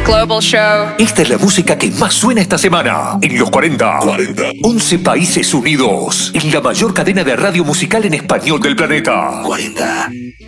Global Show. Esta es la música que más suena esta semana en los 40. 11 países unidos en la mayor cadena de radio musical en español del planeta. 40.